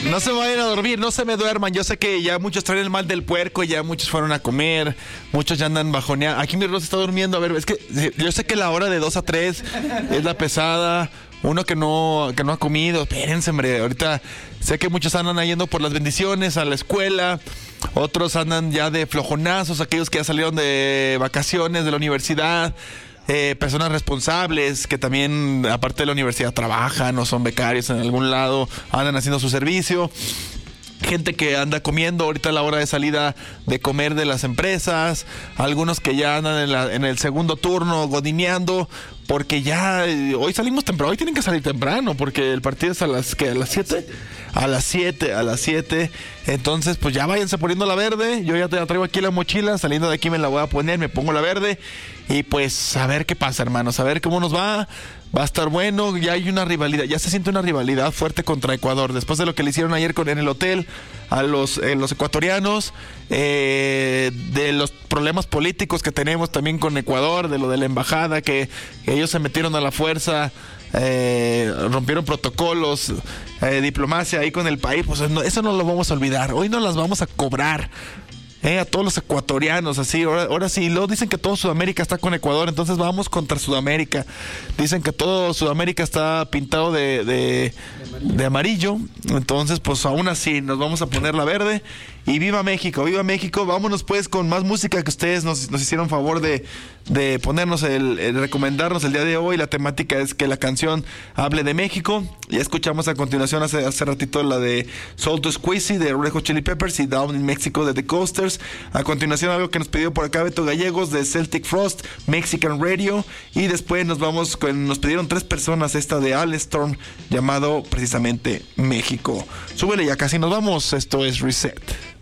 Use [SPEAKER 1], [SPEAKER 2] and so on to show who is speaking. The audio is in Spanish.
[SPEAKER 1] No se vayan a dormir, no se me duerman. Yo sé que ya muchos traen el mal del puerco, ya muchos fueron a comer, muchos ya andan bajoneados. Aquí mi Rosa está durmiendo. A ver, es que yo sé que la hora de 2 a 3 es la pesada. Uno que no ha comido, espérense, hombre. Ahorita sé que muchos andan yendo por las bendiciones a la escuela. Otros andan ya de flojonazos, aquellos que ya salieron de vacaciones de la universidad. Personas responsables que también, aparte de la universidad, trabajan o son becarios en algún lado, andan haciendo su servicio. Gente que anda comiendo ahorita a la hora de salida de comer de las empresas. Algunos que ya andan en el segundo turno godineando. Porque ya hoy salimos temprano. Hoy tienen que salir temprano porque el partido es a las 7. A las 7. Entonces pues ya váyanse poniendo la verde. Yo ya te la traigo aquí la mochila. Saliendo de aquí me la voy a poner. Me pongo la verde. Y pues a ver qué pasa, hermanos. A ver cómo nos va. Va a estar bueno. Ya hay una rivalidad. Ya se siente una rivalidad fuerte contra Ecuador. Después de lo que le hicieron ayer en el hotel a los ecuatorianos. De los problemas políticos que tenemos también con Ecuador. De lo de la embajada. Que ellos se metieron a la fuerza. Rompieron protocolos, diplomacia ahí con el país. Pues eso no lo vamos a olvidar. Hoy no las vamos a cobrar. A todos los ecuatorianos, así, ahora sí, luego dicen que todo Sudamérica está con Ecuador, entonces vamos contra Sudamérica. Dicen que todo Sudamérica está pintado de amarillo, entonces pues aún así nos vamos a poner la verde. Y viva México, vámonos pues con más música que ustedes nos hicieron favor de ponernos, el recomendarnos el día de hoy. La temática es que la canción hable de México. Ya escuchamos a continuación hace ratito la de Soul to Squeezy de Red Hot Chili Peppers y Down in Mexico de The Coasters. A continuación algo que nos pidió por acá Beto Gallegos de Celtic Frost, Mexican Radio. Y después nos pidieron 3 personas esta de Al Storm llamado precisamente México. Súbele, ya casi nos vamos. Esto es Reset.